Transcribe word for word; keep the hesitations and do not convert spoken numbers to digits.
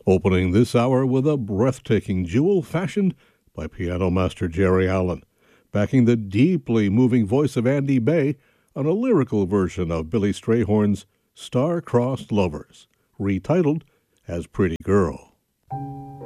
Opening this hour with a breathtaking jewel fashioned by piano master Jerry Allen, backing the deeply moving voice of Andy Bay on a lyrical version of Billy Strayhorn's Star-Crossed Lovers, retitled as Pretty Girl.